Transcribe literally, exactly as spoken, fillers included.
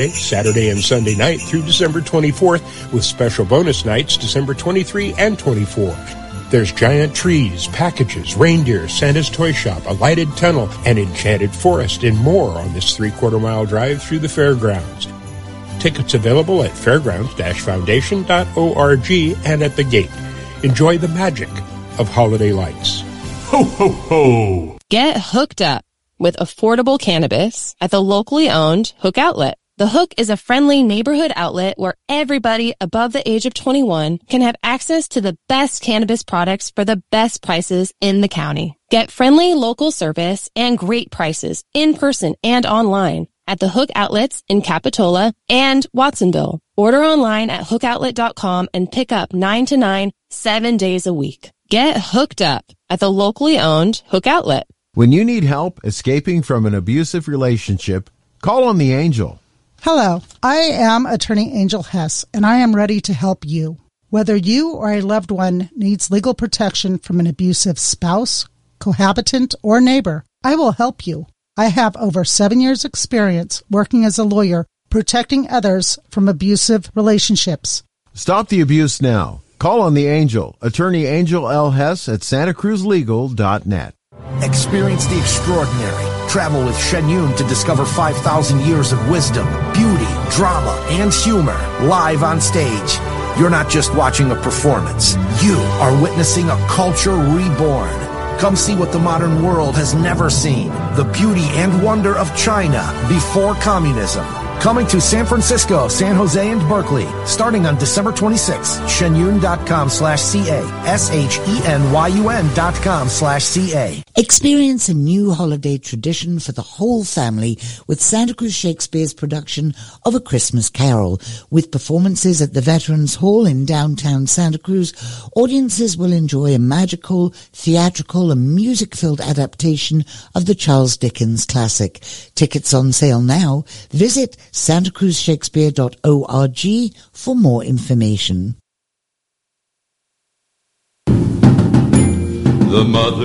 Saturday and Sunday night through December twenty-fourth, with special bonus nights December twenty-third and twenty-fourth. There's giant trees, packages, reindeer, Santa's toy shop, a lighted tunnel, an enchanted forest, and more on this three-quarter mile drive through the fairgrounds. Tickets available at fairgrounds dash foundation dot org and at the gate. Enjoy the magic of holiday lights. Ho, ho, ho! Get hooked up with affordable cannabis at the locally owned Hook Outlet. The Hook is a friendly neighborhood outlet where everybody above the age of twenty-one can have access to the best cannabis products for the best prices in the county. Get friendly local service and great prices in person and online at the Hook Outlets in Capitola and Watsonville. Order online at hook outlet dot com and pick up nine to nine, seven days a week. Get hooked up at the locally owned Hook Outlet. When you need help escaping from an abusive relationship, call on the Angel. Hello, I am Attorney Angel Hess, and I am ready to help you. Whether you or a loved one needs legal protection from an abusive spouse, cohabitant, or neighbor, I will help you. I have over seven years' experience working as a lawyer, protecting others from abusive relationships. Stop the abuse now. Call on the Angel, Attorney Angel L. Hess at santa cruz legal dot net. Experience the extraordinary. Travel with Shen Yun to discover five thousand years of wisdom, beauty, drama, and humor live on stage. You're not just watching a performance. You are witnessing a culture reborn. Come see what the modern world has never seen. The beauty and wonder of China before communism. Coming to San Francisco, San Jose, and Berkeley, starting on December twenty-sixth. Shenyun.com slash CA. S-H-E-N-Y-U-N dot com slash C-A. Experience a new holiday tradition for the whole family with Santa Cruz Shakespeare's production of A Christmas Carol. With performances at the Veterans Hall in downtown Santa Cruz, audiences will enjoy a magical, theatrical, and music-filled adaptation of the Charles Dickens classic. Tickets on sale now. Visit santa cruz shakespeare dot org for more information. The mother